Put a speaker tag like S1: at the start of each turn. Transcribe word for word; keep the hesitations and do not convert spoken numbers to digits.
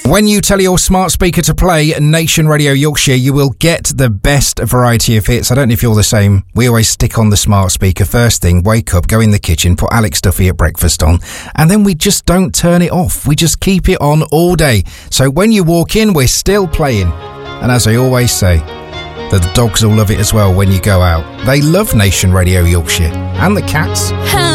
S1: When you tell your smart speaker to play Nation Radio Yorkshire, you will get the best variety of hits. I don't know if you're the same. We always stick on the smart speaker first thing, wake up, go in the kitchen, put Alex Duffy at breakfast on, and then we just don't turn it off. We just keep it on all day. So when you walk in, we're still playing. And as I always say, the dogs will love it as well when you go out. They love Nation Radio Yorkshire. And the cats.